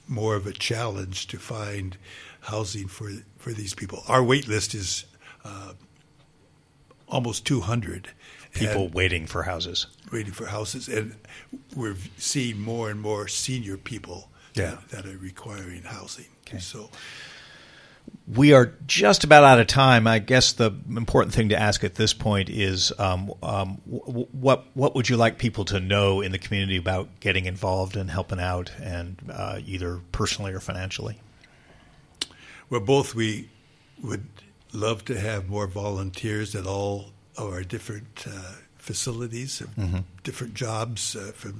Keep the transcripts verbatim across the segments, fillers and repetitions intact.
more of a challenge to find housing for for these people. Our wait list is uh, almost two hundred. People waiting for houses. Waiting for houses. And we're seeing more and more senior people yeah. that, that are requiring housing. Okay. So we are just about out of time. I guess the important thing to ask at this point is um, um, w- what what would you like people to know in the community about getting involved and helping out, and uh, either personally or financially? Well, both. We would love to have more volunteers at all of our different uh, facilities, mm-hmm. different jobs, uh, from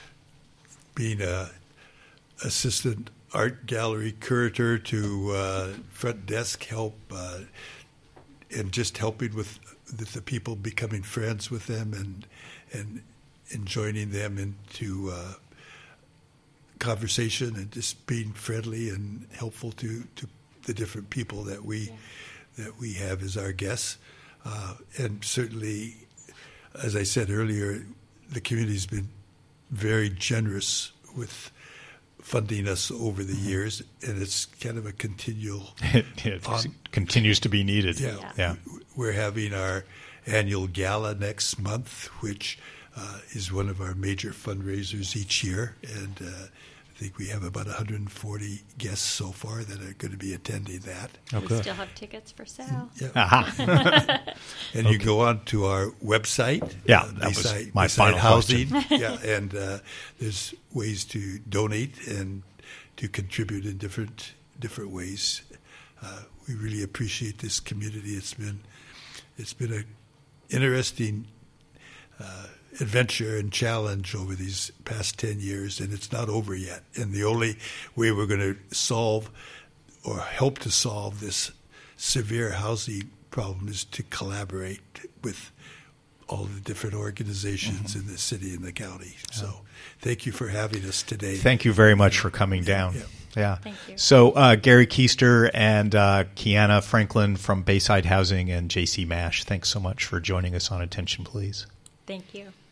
being a assistant art gallery curator to uh, front desk help, uh, and just helping with the, the people, becoming friends with them, and and and joining them into uh, conversation, and just being friendly and helpful to, to the different people that we yeah. that we have as our guests. Uh, and certainly, as I said earlier, the community's been very generous with funding us over the years, and it's kind of a continual. it on, continues to be needed. Yeah, yeah. yeah. We're having our annual gala next month, which uh, is one of our major fundraisers each year, and uh, I think we have about one hundred forty guests so far that are going to be attending that. Oh, we still have tickets for sale. Yeah. Uh-huh. And okay. you go on to our website. Yeah, uh, that beside, was my beside final housing. question. Yeah, and uh, there's ways to donate and to contribute in different different ways. Uh, we really appreciate this community. It's been it's been an interesting uh, adventure and challenge over these past ten years, and it's not over yet. And the only way we're going to solve or help to solve this severe housing problem is to collaborate with all the different organizations mm-hmm. in the city and the county. So yeah. thank you for having us today. Thank you very much for coming down. Yeah. Yeah. Thank you. So uh, Gary Keister and uh, Kiana Franklin from Bayside Housing and J C Mash, thanks so much for joining us on Attention Please. Thank you.